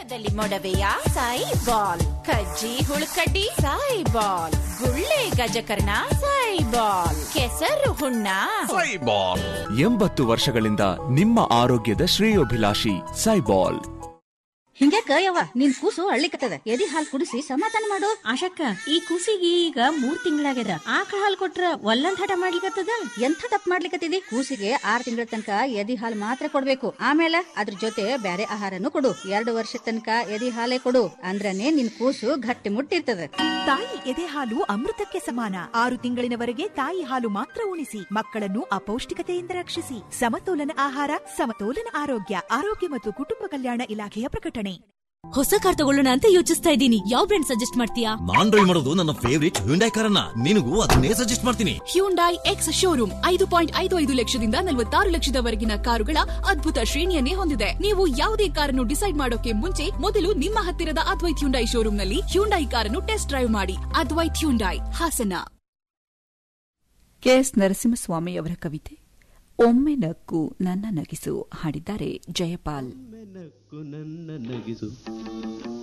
ಮುಖದಲ್ಲಿ ಮೊಡವೆಯ ಸೈಬಾಲ್, ಕಜ್ಜಿ ಹುಳುಕಡ್ಡಿ ಸೈಬಾಲ್, ಗುಳ್ಳೆ ಗಜಕರ್ಣ ಸೈಬಾಲ್, ಕೆಸರು ಹುಣ್ಣ ಸೈಬಾಲ್. 80 ವರ್ಷಗಳಿಂದ ನಿಮ್ಮ ಆರೋಗ್ಯದ ಶ್ರೇಯೋಭಿಲಾಷಿ ಸೈಬಾಲ್. ಹಿಂಗ್ಯಾಕ ಯವ್ವ ನಿನ್ ಕೂಸು ಅಳ್ಳಿಕತ್ತದ, ಎದಿ ಹಾಲ್ ಕುಡಿಸಿ ಸಮಾಧಾನ ಮಾಡು. ಆಶಕ್ಕ, ಈ ಕೂಸಿಗೆ ಈಗ 3 ತಿಂಗಳಾಗ್ಯದ. ಆಕಳ ಹಾಲ್ ಕೊಟ್ರ ಒಲ್ಲಂದ್ ಹಠ ಮಾಡ್ಲಿಕತ್ತದ. ಎಂಥ ತಪ್ಪು ಮಾಡ್ಲಿಕತ್ತಿದಿ? ಕೂಸಿಗೆ 6 ತಿಂಗಳ ತನಕ ಎದಿ ಹಾಲ್ ಮಾತ್ರ ಕೊಡ್ಬೇಕು. ಆಮೇಲೆ ಅದ್ರ ಜೊತೆ ಬ್ಯಾರೆ ಆಹಾರನು ಕೊಡು. 2 ವರ್ಷ ತನಕ ಎದಿ ಹಾಲೇ ಕೊಡು. ಅಂದ್ರನೇ ನಿನ್ ಕೂಸು ಗಟ್ಟಿ ಮುಟ್ಟಿರ್ತದ. ತಾಯಿ ಎದೆ ಹಾಲು ಅಮೃತಕ್ಕೆ ಸಮಾನ. 6 ತಿಂಗಳಿನವರೆಗೆ ತಾಯಿ ಹಾಲು ಮಾತ್ರ ಉಣಿಸಿ. ಮಕ್ಕಳನ್ನು ಅಪೌಷ್ಟಿಕತೆಯಿಂದ ರಕ್ಷಿಸಿ. ಸಮತೋಲನ ಆಹಾರ, ಸಮತೋಲನ ಆರೋಗ್ಯ. ಆರೋಗ್ಯ ಮತ್ತು ಕುಟುಂಬ ಕಲ್ಯಾಣ ಇಲಾಖೆಯ ಪ್ರಕಟಣೆ. ಹೊಸ ಕಾರ್ ತಗೊಳ್ಳೋಣ ಅಂತ ಯೋಚಿಸ್ತಾ ಇದ್ದೀನಿ. ಯಾವ ಬ್ರ್ಯಾಂಡ್ ಸಜೆಸ್ಟ್ ಮಾಡ್ತೀಯಾ? ನಾನ್ ಡ್ರೈವ್ ಮಾಡೋದು ನನ್ನ ಫೇವರಿಟ್ ಹ್ಯುಂಡೈ ಕಾರನ್ನ. ನಿನಗೂ ಅದನ್ನೇ ಸಜೆಸ್ಟ್ ಮಾಡ್ತೀನಿ. ಹ್ಯುಂಡೈ ಎಕ್ಸ್ ಶೋರೂಮ್ 5.55 ಲಕ್ಷದಿಂದ 46 ಲಕ್ಷದವರೆಗಿನ ಕಾರುಗಳ ಅದ್ಭುತ ಶ್ರೇಣಿಯನ್ನೇ ಹೊಂದಿದೆ. ನೀವು ಯಾವುದೇ ಕಾರನ್ನು ಡಿಸೈಡ್ ಮಾಡೋಕೆ ಮುಂಚೆ ಮೊದಲು ನಿಮ್ಮ ಹತ್ತಿರದ ಅದ್ವೈತ್ ಹ್ಯುಂಡೈ ಶೋರೂಮ್ನಲ್ಲಿ ಹ್ಯುಂಡೈ ಕಾರನ್ನು ಟೆಸ್ಟ್ ಡ್ರೈವ್ ಮಾಡಿ. ಅದ್ವೈತ್ ಹ್ಯುಂಡೈ, ಹಾಸನ. ಕೆಎಸ್ ನರಸಿಂಹಸ್ವಾಮಿ ಅವರ ಕವಿತೆ ಒಮ್ಮೆ ನಕ್ಕು ನನ್ನ ನಗಿಸು ಹಾಡಿದ್ದಾರೆ ಜಯಪಾಲ್. ನನ್ನ ನಗಿಸು